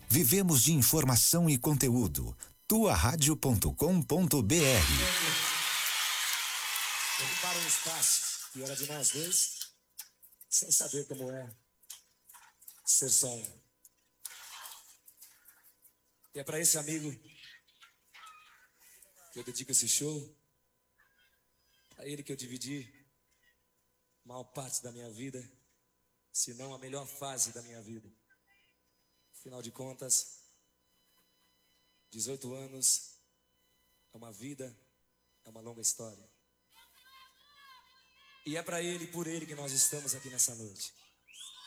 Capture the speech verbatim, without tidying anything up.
Vivemos de informação e conteúdo. tua rádio ponto com ponto br. Ocuparam um espaço que era de nós dois, sem saber como é ser só um. E é para esse amigo que eu dedico esse show, a ele que eu dividi a maior parte da minha vida, se não a melhor fase da minha vida. Afinal de contas, dezoito anos é uma vida, é uma longa história. E é para ele e por ele que nós estamos aqui nessa noite.